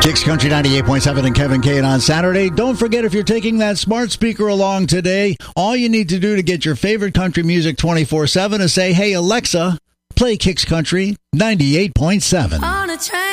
Kicks Country 98.7 and Kevin Kane on Saturday. Don't forget, if you're taking that smart speaker along today, all you need to do to get your favorite country music 24/7 is say, "Hey, Alexa, play Kicks Country 98.7.